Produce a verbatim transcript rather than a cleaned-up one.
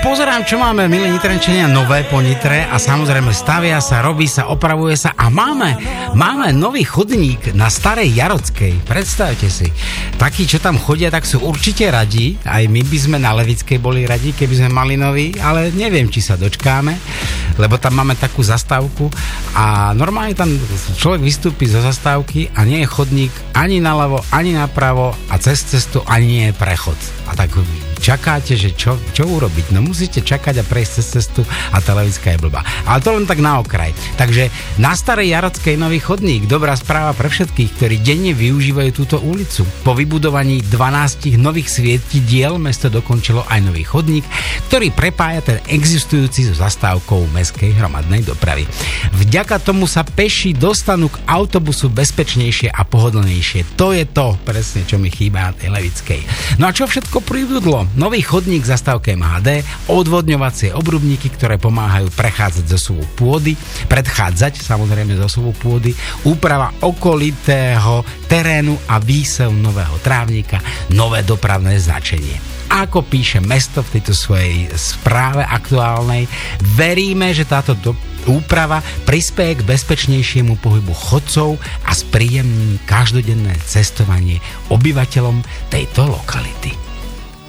pozerám, čo máme, milí Nitrančania, nové po Nitre a samozrejme stavia sa, robí sa, opravuje sa a máme, máme nový chodník na Starej Jarockej. Predstavte si, takí, čo tam chodia, tak sú určite radi, aj my by sme na Levickej boli radi, keby sme mali nový, ale neviem, či sa dočkáme, lebo tam máme takú zastávku a normálne tam človek vystúpi zo zastávky a nie je chodník ani naľavo, ani napravo a cez cestu ani nie je prechod. A tak čakáte, že čo, čo urobiť? No musíte čakať a prejsť cez cestu a tá Levická je blbá. Ale to len tak na okraj. Takže na Starej Jarockej nový chodník. Dobrá správa pre všetkých, ktorí denne využívajú túto ulicu. Po vybudovaní dvanástich nových svietidiel mesto dokončilo aj nový chodník, ktorý prepája ten existujúci so zastávkou mestskej hromadnej dopravy. Vďaka tomu sa peši dostanú k autobusu bezpečnejšie a pohodlnejšie. To je to presne, čo mi chýba na tej Levickej. No a čo všetko pribudlo? Nový chodník v zastávke em há dé, odvodňovacie obrubníky, ktoré pomáhajú prechádzať zosuvu pôdy, predchádzať samozrejme zosuvu pôdy, úprava okolitého terénu a výsev nového trávnika, nové dopravné značenie. Ako píše mesto v tejto svojej správe aktuálnej, veríme, že táto do- úprava prispieje k bezpečnejšiemu pohybu chodcov a spríjemní každodenné cestovanie obyvateľom tejto lokality.